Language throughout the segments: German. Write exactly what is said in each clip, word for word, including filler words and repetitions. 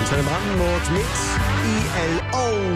Antenne Brandenburg mit I L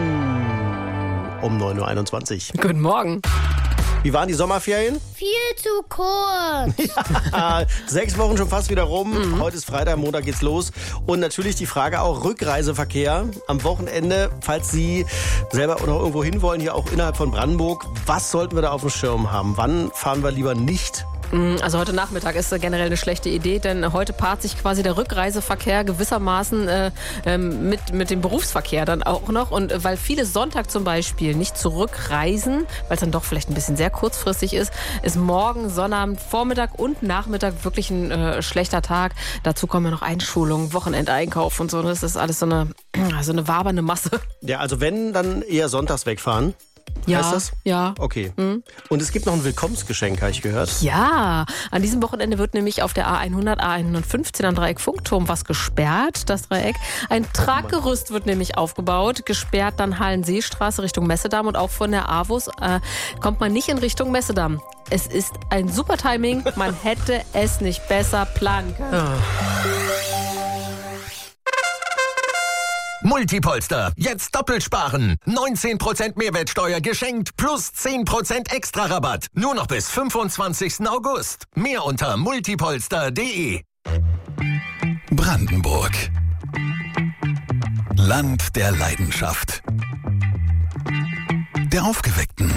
O um neun Uhr einundzwanzig. Guten Morgen. Wie waren die Sommerferien? Viel zu kurz. Ja, sechs Wochen schon fast wieder rum. Mhm. Heute ist Freitag, Montag geht's los. Und natürlich die Frage auch Rückreiseverkehr am Wochenende. Falls Sie selber noch irgendwo hinwollen, hier auch innerhalb von Brandenburg, was sollten wir da auf dem Schirm haben? Wann fahren wir lieber nicht? Also heute Nachmittag ist generell eine schlechte Idee, denn heute paart sich quasi der Rückreiseverkehr gewissermaßen äh, mit, mit dem Berufsverkehr dann auch noch. Und weil viele Sonntag zum Beispiel nicht zurückreisen, weil es dann doch vielleicht ein bisschen sehr kurzfristig ist, ist morgen, Sonnabend, Vormittag und Nachmittag wirklich ein äh, schlechter Tag. Dazu kommen ja noch Einschulungen, Wochenendeinkauf und so. Das ist alles so eine, so eine wabernde Masse. Ja, also wenn, dann eher sonntags wegfahren. Ja, heißt das? Ja. Okay. Mhm. Und es gibt noch ein Willkommensgeschenk, habe ich gehört. Ja, an diesem Wochenende wird nämlich auf der A hundert, A hundertfünfzehn am Dreieck Funkturm was gesperrt, das Dreieck. Ein Traggerüst wird nämlich aufgebaut, gesperrt dann Hallenseestraße Richtung Messedamm und auch von der A W U S äh, kommt man nicht in Richtung Messedamm. Es ist ein super Timing, man hätte es nicht besser planen können. Ja. Multipolster, jetzt doppelt sparen. neunzehn Prozent Mehrwertsteuer geschenkt plus zehn Prozent extra Rabatt. Nur noch bis fünfundzwanzigsten August. Mehr unter multipolster punkt de. Brandenburg. Land der Leidenschaft. Der Aufgeweckten.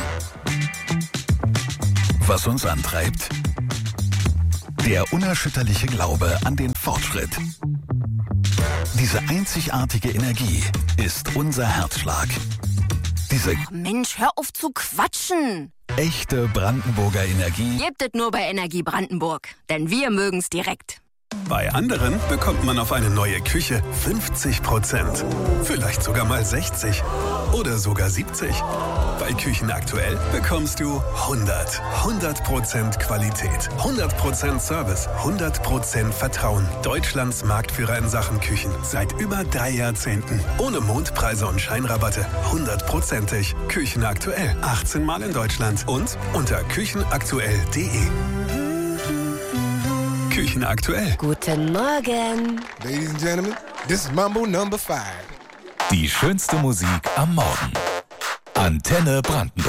Was uns antreibt. Der unerschütterliche Glaube an den Fortschritt. Diese einzigartige Energie ist unser Herzschlag. Diese Mensch, hör auf zu quatschen. echte Brandenburger Energie Gebt es nur bei Energie Brandenburg, denn wir mögen's direkt. Bei anderen bekommt man auf eine neue Küche fünfzig Prozent. Vielleicht sogar mal sechzig oder sogar siebzig. Bei Küchen aktuell bekommst du hundert. hundert Prozent Qualität, hundert Prozent Service, hundert Prozent Vertrauen. Deutschlands Marktführer in Sachen Küchen. Seit über drei Jahrzehnten. Ohne Mondpreise und Scheinrabatte. hundertprozentig. Küchen aktuell. achtzehn Mal in Deutschland. Und unter küchenaktuell punkt de. Küchen aktuell. Guten Morgen. Ladies and gentlemen, this is Mambo Number Five. Die schönste Musik am Morgen. Antenne Brandenburg.